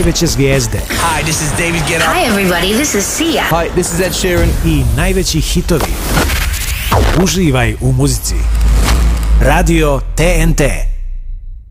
najveće zvijezde. Hi, this is David Guetta. Hi everybody, this is Sia. Hi, this is Ed Sheeran. I najveći hitovi. Uživaj u muzici. Radio TNT.